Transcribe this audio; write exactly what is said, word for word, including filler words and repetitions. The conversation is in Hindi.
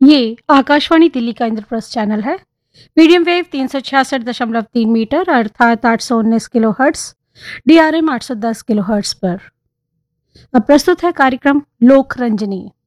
ये आकाशवाणी दिल्ली का इंद्रप्रस्थ चैनल है। मीडियम वेव तीन सौ छियासठ दशमलव तीन मीटर अर्थात आठ सौ उन्नीस kilo hertz, D R M आठ सौ दस किलो हर्ट्स पर। अब प्रस्तुत है कार्यक्रम लोक रंजनी।